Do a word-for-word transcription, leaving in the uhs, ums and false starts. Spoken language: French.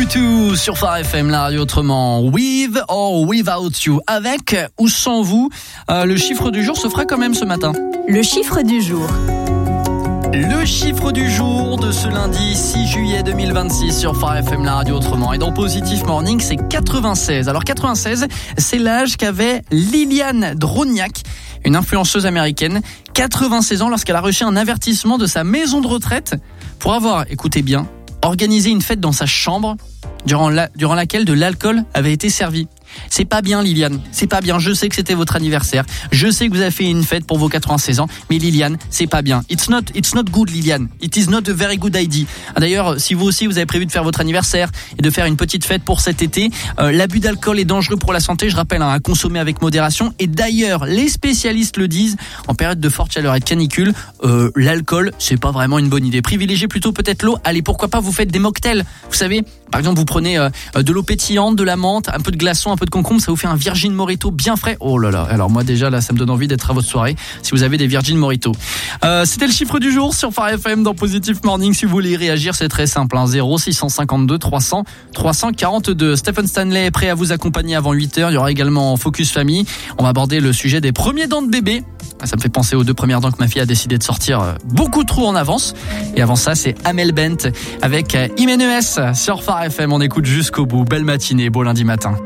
U deux sur Phare F M, la radio autrement. With or without you. Avec ou sans vous, euh, le chiffre du jour se fera quand même ce matin. Le chiffre du jour. Le chiffre du jour de ce lundi six juillet deux mille vingt-six sur Phare F M, la radio autrement. Et dans Positive Morning, c'est quatre-vingt-seize. Alors quatre-vingt-seize, c'est l'âge qu'avait Liliane Droniak, une influenceuse américaine, quatre-vingt-seize ans, lorsqu'elle a reçu un avertissement de sa maison de retraite pour avoir, écoutez bien, organisé une fête dans sa chambre durant, la, durant laquelle de l'alcool avait été servi. C'est pas bien, Liliane, c'est pas bien. Je sais que c'était votre anniversaire, je sais que vous avez fait une fête pour vos quatre-vingt-seize ans, mais Liliane, c'est pas bien. It's not, it's not good, Liliane. It is not a very good idea. D'ailleurs, si vous aussi vous avez prévu de faire votre anniversaire et de faire une petite fête pour cet été, euh, l'abus d'alcool est dangereux pour la santé. Je rappelle, hein, à consommer avec modération. Et d'ailleurs, les spécialistes le disent, en période de forte chaleur et de canicule, euh, l'alcool, c'est pas vraiment une bonne idée. Privilégiez plutôt peut-être l'eau. Allez, pourquoi pas vous faites des mocktails. Vous savez, par exemple, vous prenez euh, de l'eau pétillante, de la menthe, un peu de glaçon, un peu de concombre, ça vous fait un Virgin Mojito bien frais. Oh là là, alors moi déjà là ça me donne envie d'être à votre soirée si vous avez des Virgin Mojito. Euh, c'était le chiffre du jour sur Phare F M dans Positive Morning. Si vous voulez y réagir, c'est très simple, hein, zéro six cent cinquante-deux trois cents trois cent quarante-deux. Stephen Stanley est prêt à vous accompagner avant huit heures. Il y aura également Focus Famille. On va aborder le sujet des premiers dents de bébé. Ça me fait penser aux deux premières dents que ma fille a décidé de sortir beaucoup trop en avance. Et avant ça, c'est Amel Bent avec Imenes sur Phare F M. On écoute jusqu'au bout. Belle matinée, beau lundi matin.